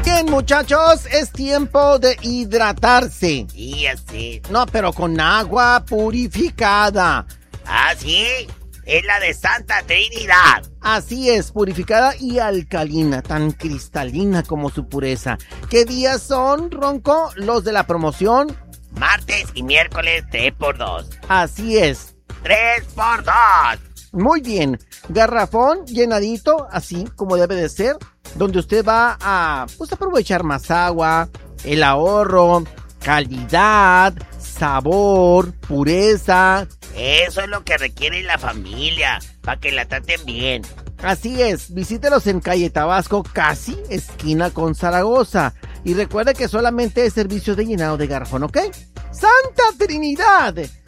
Bien, muchachos, es tiempo de hidratarse. Y así. No, pero con agua purificada. ¿Ah, sí? Es la de Santa Trinidad. Así es, purificada y alcalina, tan cristalina como su pureza. ¿Qué días son, Ronco, los de la promoción? Martes y miércoles 3x2. Así es. 3x2. Muy bien, garrafón llenadito, así como debe de ser, donde usted va a aprovechar más agua, el ahorro, calidad, sabor, pureza. Eso es lo que requiere la familia, para que la traten bien. Así es, visítelos en calle Tabasco, casi esquina con Zaragoza. Y recuerde que solamente es servicio de llenado de garrafón, ¿ok? ¡Santa Trinidad!